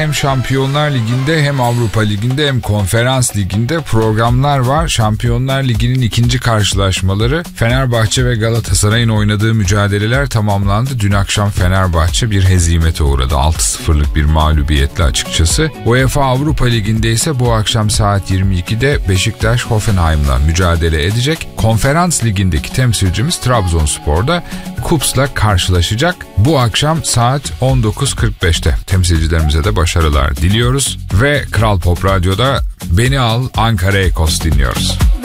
Hem Şampiyonlar Ligi'nde hem Avrupa Ligi'nde hem Konferans Ligi'nde programlar var. Şampiyonlar Ligi'nin ikinci karşılaşmaları Fenerbahçe ve Galatasaray'ın oynadığı mücadeleler tamamlandı. Dün akşam Fenerbahçe bir hezimete uğradı. 6-0'lık bir mağlubiyetle açıkçası. UEFA Avrupa Ligi'nde ise bu akşam saat 22'de Beşiktaş Hoffenheim'la mücadele edecek. Konferans Ligi'ndeki temsilcimiz Trabzonspor'da KuPS'la karşılaşacak. Bu akşam saat 19.45'te temsilcilerimize de başarılar diliyoruz ve Kral Pop Radyo'da Beni Al Ankara Ekos dinliyoruz.